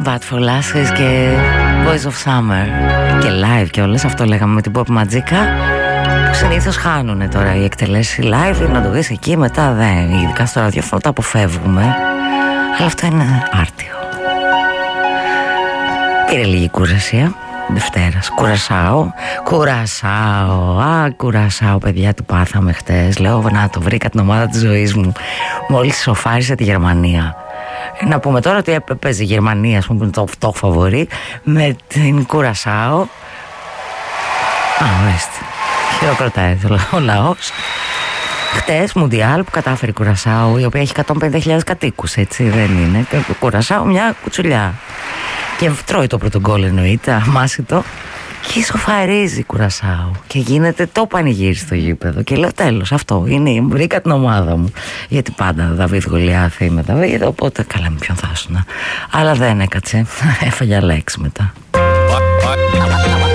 Bad for Lasses και Boys of Summer. Και live και όλες, αυτό λέγαμε με την Pop Magica. Συνήθως χάνουνε τώρα οι εκτελέσεις live, να το δεις εκεί, μετά δεν. Ειδικά στο ραδιόφωνο τα αποφεύγουμε. Αλλά αυτό είναι άρτιο. Πήρε λίγη κουρασία Δευτέρας. Κουρασάω, παιδιά, του πάθαμε χτες. Λέω, να το βρήκα την ομάδα της ζωής μου. Μόλις σοφάρισε τη Γερμανία. Να πούμε τώρα ότι έπαιζε η Γερμανία, ας πούμε, το φαβορί, με την Κουρασάο. Ορίστε. Χειροκροτάει ο λαός. Χτες Μουντιάλ που κατάφερε η Κουρασάο, η οποία έχει 150.000 κατοίκους, έτσι δεν είναι? Κουρασάο μια κουτσουλιά. Και τρώει το πρώτο γκολ, εννοείται, αμάσιτο. Και σοφαρίζει η Κουρασάο. Και γίνεται το πανηγύρι στο γήπεδο. Και λέω, τέλος, αυτό είναι. Βρήκα την ομάδα μου. Γιατί πάντα Δαβίδ Γολιάθ είμαι Δαβίδ. Οπότε καλά, με ποιον θα ήσουν. Αλλά δεν έκατσε. Έφαγε λέξη μετά.